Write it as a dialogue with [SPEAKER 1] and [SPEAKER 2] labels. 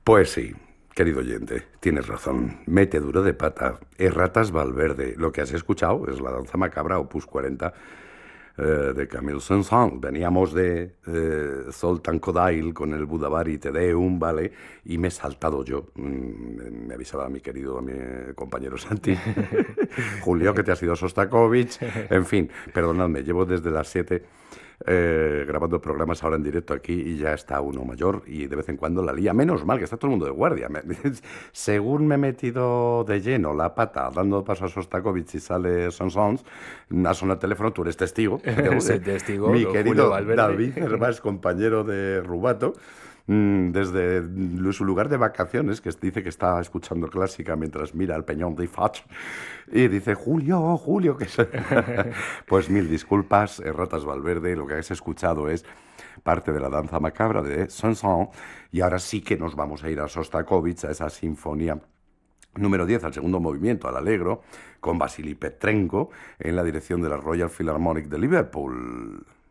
[SPEAKER 1] Pues sí, querido oyente, tienes razón. Mete duro de pata. Erratas Valverde. Lo que has escuchado es la danza macabra Opus 40 de Camille Saint-Saëns. Veníamos de Zoltán Kodály con el Budavari Te Deum, ¿vale? Y me he saltado yo. Me avisaba mi querido compañero Santi. Julio, que te has ido a Sostakovich. En fin, perdonadme, llevo desde las 7 grabando programas ahora en directo aquí y ya está uno mayor y de vez en cuando la lía. Menos mal que está todo el mundo de guardia. Según me he metido de lleno la pata dando paso a Sostakovich y sale Sons, ha sonado el teléfono, tú eres testigo.
[SPEAKER 2] Soy testigo,
[SPEAKER 1] Mi
[SPEAKER 2] don Julio
[SPEAKER 1] querido
[SPEAKER 2] Valverde.
[SPEAKER 1] David Hervás, compañero de Rubato, desde su lugar de vacaciones, que dice que está escuchando clásica mientras mira el Peñón de Fach, y dice, Julio, Julio, que se... Pues mil disculpas, Ratas Valverde, lo que has escuchado es parte de la danza macabra de Saint-Saëns, y ahora sí que nos vamos a ir a Sostakovich, a esa sinfonía número 10, al segundo movimiento, al Allegro, con Vasily Petrenko en la dirección de la Royal Philharmonic de Liverpool.